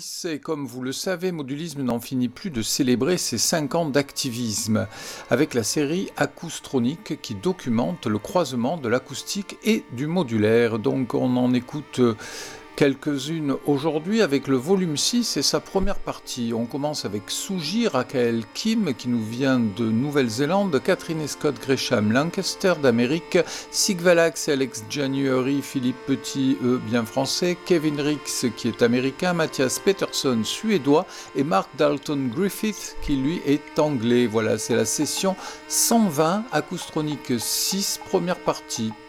6 et comme vous le savez, Modulisme n'en finit plus de célébrer ses 5 ans d'activisme avec la série Acoustronique qui documente le croisement de l'acoustique et du modulaire. Donc on en écoute quelques-unes aujourd'hui avec le volume 6 et sa première partie. On commence avec Suji Rakael Kim qui nous vient de Nouvelle-Zélande, Catherine et Scott Gresham Lancaster d'Amérique, Sigvalax et Alex January, Philippe Petit, eux bien français, Kevin Rix qui est américain, Mathias Peterson suédois et Mark Dalton Griffith qui lui est anglais. Voilà, c'est la session 120, Acoustronique 6, première partie.